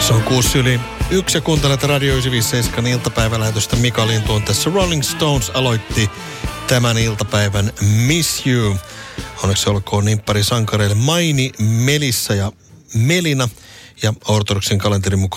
Se on 6:01 ja kuuntelet Radio 957 iltapäivälähetystä. Mika Lintu on tässä. Rolling Stones aloitti tämän iltapäivän Miss You. Onneksi olkoon nimppari sankareille Maini, Melissa ja Melina. Ja ortodoksin kalenterin mukaan